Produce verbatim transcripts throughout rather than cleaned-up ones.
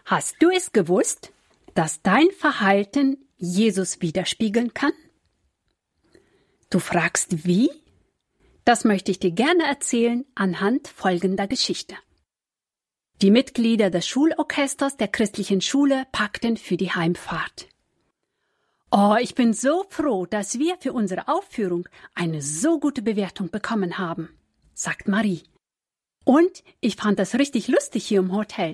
Hast du es gewusst, dass dein Verhalten Jesus widerspiegeln kann? Du fragst, wie? Das möchte ich dir gerne erzählen anhand folgender Geschichte. Die Mitglieder des Schulorchesters der christlichen Schule packten für die Heimfahrt. Oh, ich bin so froh, dass wir für unsere Aufführung eine so gute Bewertung bekommen haben, sagt Marie. Und ich fand das richtig lustig hier im Hotel.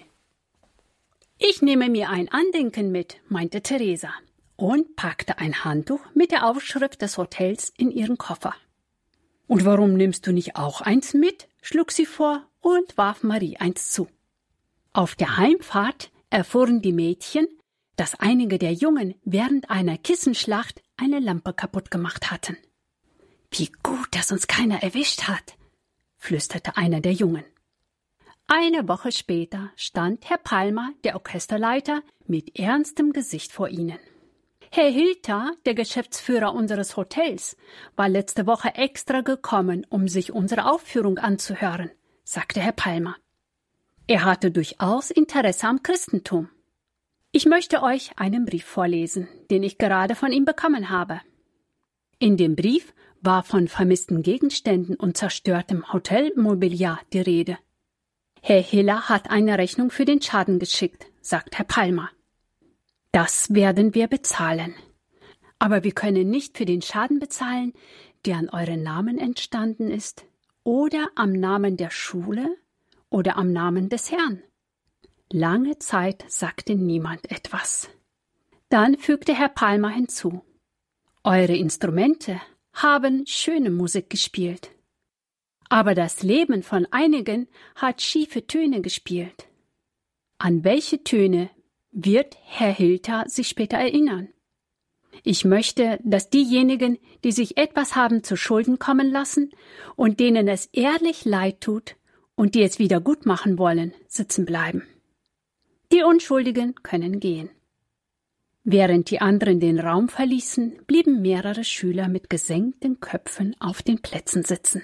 Ich nehme mir ein Andenken mit, meinte Theresa und packte ein Handtuch mit der Aufschrift des Hotels in ihren Koffer. Und warum nimmst du nicht auch eins mit? Schlug sie vor und warf Marie eins zu. Auf der Heimfahrt erfuhren die Mädchen, dass einige der Jungen während einer Kissenschlacht eine Lampe kaputt gemacht hatten. Wie gut, dass uns keiner erwischt hat, flüsterte einer der Jungen. Eine Woche später stand Herr Palmer, der Orchesterleiter, mit ernstem Gesicht vor ihnen. Herr Hilter, der Geschäftsführer unseres Hotels, war letzte Woche extra gekommen, um sich unsere Aufführung anzuhören, sagte Herr Palmer. Er hatte durchaus Interesse am Christentum. Ich möchte euch einen Brief vorlesen, den ich gerade von ihm bekommen habe. In dem Brief war von vermissten Gegenständen und zerstörtem Hotelmobiliar die Rede. Herr Hiller hat eine Rechnung für den Schaden geschickt, sagt Herr Palmer. Das werden wir bezahlen. Aber wir können nicht für den Schaden bezahlen, der an euren Namen entstanden ist, oder am Namen der Schule oder am Namen des Herrn. Lange Zeit sagte niemand etwas. Dann fügte Herr Palmer hinzu. Eure Instrumente haben schöne Musik gespielt. Aber das Leben von einigen hat schiefe Töne gespielt. An welche Töne wird Herr Hilter sich später erinnern? Ich möchte, dass diejenigen, die sich etwas haben zu Schulden kommen lassen und denen es ehrlich leid tut und die es wieder gut machen wollen, sitzen bleiben. Die Unschuldigen können gehen. Während die anderen den Raum verließen, blieben mehrere Schüler mit gesenkten Köpfen auf den Plätzen sitzen.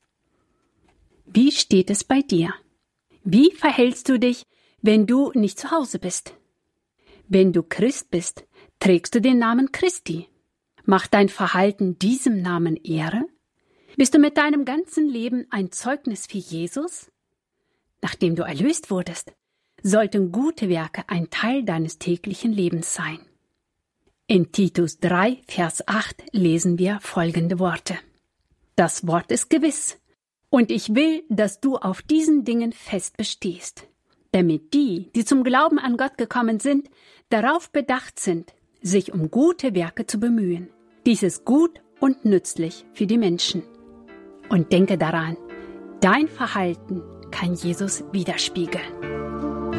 Wie steht es bei dir? Wie verhältst du dich, wenn du nicht zu Hause bist? Wenn du Christ bist, trägst du den Namen Christi. Macht dein Verhalten diesem Namen Ehre? Bist du mit deinem ganzen Leben ein Zeugnis für Jesus? Nachdem du erlöst wurdest, sollten gute Werke ein Teil deines täglichen Lebens sein. In Titus drei, Vers acht lesen wir folgende Worte. Das Wort ist gewiss, und ich will, dass du auf diesen Dingen fest bestehst, damit die, die zum Glauben an Gott gekommen sind, darauf bedacht sind, sich um gute Werke zu bemühen. Dies ist gut und nützlich für die Menschen. Und denke daran, dein Verhalten kann Jesus widerspiegeln.